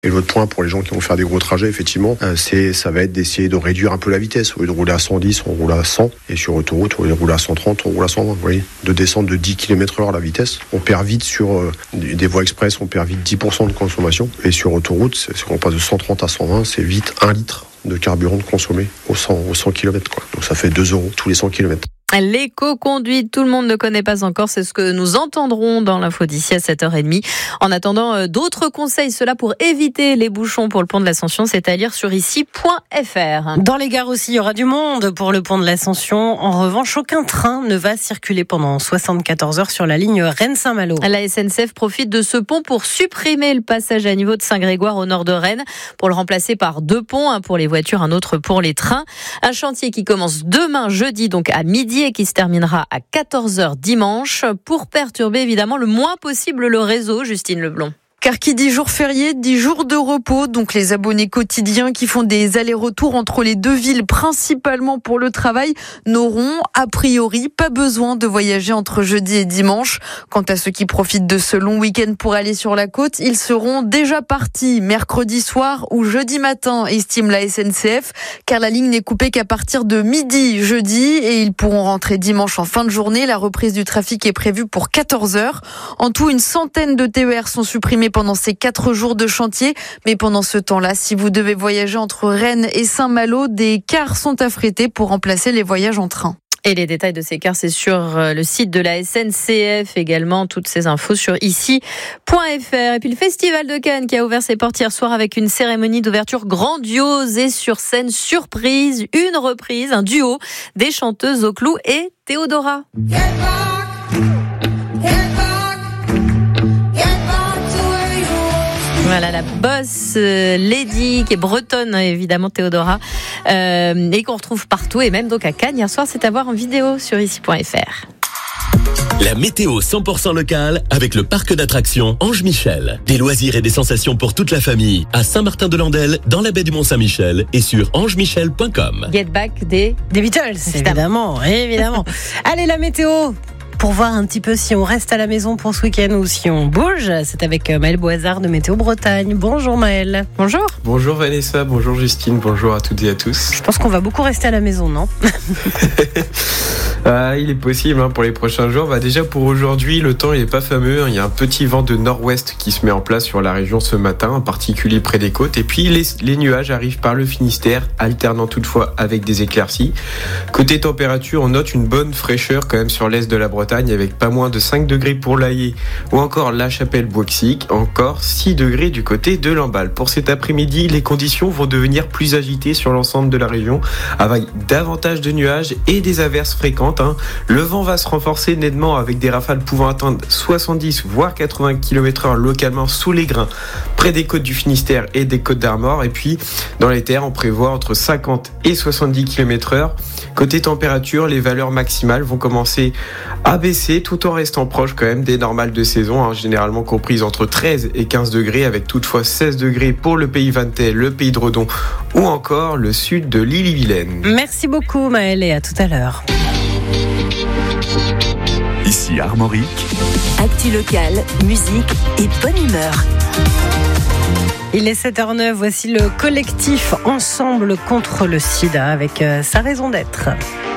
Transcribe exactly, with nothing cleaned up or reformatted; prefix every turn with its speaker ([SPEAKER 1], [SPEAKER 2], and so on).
[SPEAKER 1] Et l'autre point pour les gens qui vont faire des gros trajets, effectivement, euh, c'est ça va être d'essayer de réduire un peu la vitesse. Au lieu de rouler à cent dix, on roule à cent. Et sur autoroute, au lieu de rouler à cent trente, on roule à cent vingt. Vous voyez, de descendre de dix kilomètres heure la vitesse. On perd vite sur euh, des voies express, on perd vite dix pour cent de consommation. Et sur autoroute, c'est, c'est qu'on passe de cent trente à cent vingt, c'est vite un litre de carburant de consommé au cent, au cent kilomètres, quoi. Donc ça fait deux euros tous les cent kilomètres.
[SPEAKER 2] L'éco-conduite, tout le monde ne connaît pas encore, c'est ce que nous entendrons dans l'info d'ici à sept heures trente. En attendant, euh, d'autres conseils, cela pour éviter les bouchons pour le pont de l'Ascension, c'est à lire sur ici point f r.
[SPEAKER 3] Dans les gares aussi, il y aura du monde pour le pont de l'Ascension. En revanche, aucun train ne va circuler pendant soixante-quatorze heures sur la ligne Rennes-Saint-Malo.
[SPEAKER 2] La S N C F profite de ce pont pour supprimer le passage à niveau de Saint-Grégoire au nord de Rennes, pour le remplacer par deux ponts, un pour les voitures, un autre pour les trains. Un chantier qui commence demain jeudi, donc à midi, et qui se terminera à quatorze heures dimanche, pour perturber évidemment le moins possible le réseau. Justine Leblond.
[SPEAKER 4] Car qui dit jour férié, dit jour de repos. Donc les abonnés quotidiens qui font des allers-retours entre les deux villes, principalement pour le travail, n'auront a priori pas besoin de voyager entre jeudi et dimanche. Quant à ceux qui profitent de ce long week-end pour aller sur la côte, ils seront déjà partis mercredi soir ou jeudi matin, estime la S N C F, car la ligne n'est coupée qu'à partir de midi jeudi et ils pourront rentrer dimanche en fin de journée. La reprise du trafic est prévue pour quatorze heures. En tout, une centaine de T E R sont supprimés pendant ces quatre jours de chantier. Mais pendant ce temps-là, si vous devez voyager entre Rennes et Saint-Malo, des cars sont affrétés pour remplacer les voyages en train.
[SPEAKER 2] Et les détails de ces cars, c'est sur le site de la S N C F également. Toutes ces infos sur ici point f r. Et puis le Festival de Cannes qui a ouvert ses portes hier soir avec une cérémonie d'ouverture grandiose et sur scène surprise, une reprise, un duo des chanteuses Oclou et Théodora. Voilà la boss euh, Lady qui est bretonne évidemment, Théodora, euh, et qu'on retrouve partout et même donc à Cannes hier soir. C'est à voir en vidéo sur ici point f r.
[SPEAKER 5] La météo cent pour cent locale avec le parc d'attractions Ange Michel. Des loisirs et des sensations pour toute la famille à Saint-Martin-de-Landelle, dans la baie du Mont-Saint-Michel et sur ange michel point com.
[SPEAKER 2] Get Back des,
[SPEAKER 3] des Beatles, évidemment, évidemment. Allez, la météo pour voir un petit peu si on reste à la maison pour ce week-end ou si on bouge. C'est avec Maël Boisard de Météo Bretagne. Bonjour Maël.
[SPEAKER 2] Bonjour.
[SPEAKER 6] Bonjour Vanessa, bonjour Justine, bonjour à toutes et à tous.
[SPEAKER 3] Je pense qu'on va beaucoup rester à la maison, non?
[SPEAKER 6] Ah, il est possible hein, pour les prochains jours. Bah, déjà pour aujourd'hui, le temps n'est pas fameux. Il y a un petit vent de nord-ouest qui se met en place sur la région ce matin, en particulier près des côtes. Et puis les, les nuages arrivent par le Finistère, alternant toutefois avec des éclaircies. Côté température, on note une bonne fraîcheur quand même sur l'est de la Bretagne, avec pas moins de cinq degrés pour l'Allier ou encore la Chapelle-Bouaxic, encore six degrés du côté de Lamballe. Pour cet après-midi, les conditions vont devenir plus agitées sur l'ensemble de la région, avec davantage de nuages et des averses fréquentes. Le vent va se renforcer nettement avec des rafales pouvant atteindre soixante-dix voire quatre-vingts kilomètres heure localement sous les grains près des côtes du Finistère et des côtes d'Armor. Et puis dans les terres, on prévoit entre cinquante et soixante-dix kilomètres heure. Côté température, les valeurs maximales vont commencer à baisser tout en restant proches quand même des normales de saison, hein, généralement comprises entre treize et quinze degrés, avec toutefois seize degrés pour le pays vantais, le pays de Redon ou encore le sud de l'Ille-et-Vilaine.
[SPEAKER 3] Merci beaucoup Maël et à tout à l'heure.
[SPEAKER 7] Ici Armorique.
[SPEAKER 8] Actu locale, musique et bonne humeur.
[SPEAKER 3] Il est sept heures neuf, voici le collectif Ensemble contre le sida avec sa raison d'être.